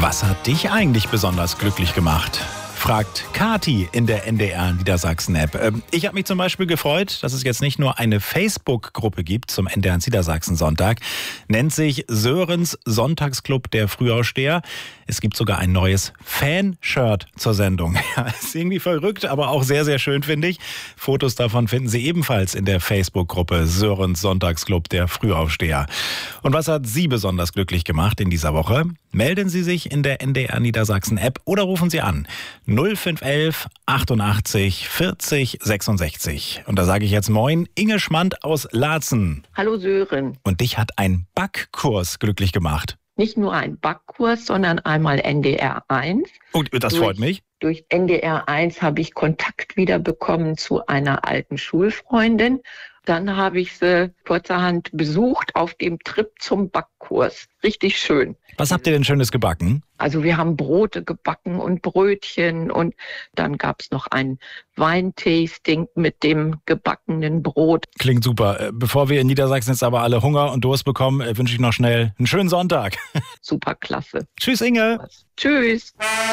Was hat dich eigentlich besonders glücklich gemacht? Fragt Kati in der NDR Niedersachsen-App. Ich habe mich zum Beispiel gefreut, dass es jetzt nicht nur eine Facebook-Gruppe gibt zum NDR Niedersachsen-Sonntag. Nennt sich Sörens Sonntagsclub der Frühaufsteher. Es gibt sogar ein neues Fanshirt zur Sendung. Ja, ist irgendwie verrückt, aber auch sehr, sehr schön, finde ich. Fotos davon finden Sie ebenfalls in der Facebook-Gruppe Sörens Sonntagsclub der Frühaufsteher. Und was hat Sie besonders glücklich gemacht in dieser Woche? Melden Sie sich in der NDR Niedersachsen-App oder rufen Sie an 0511 88 40 66. Und da sage ich jetzt Moin, Inge Schmand aus Laatzen. Hallo Sören. Und dich hat ein Backkurs glücklich gemacht. Nicht nur ein Backkurs, sondern einmal NDR 1. Und das freut mich. Durch NDR 1 habe ich Kontakt wieder bekommen zu einer alten Schulfreundin. Dann habe ich sie kurzerhand besucht auf dem Trip zum Backkurs. Richtig schön. Was habt ihr denn Schönes gebacken? Also wir haben Brote gebacken und Brötchen und dann gab es noch ein Weintasting mit dem gebackenen Brot. Klingt super. Bevor wir in Niedersachsen jetzt aber alle Hunger und Durst bekommen, wünsche ich noch schnell einen schönen Sonntag. Super klasse. Tschüss Inge. Tschüss.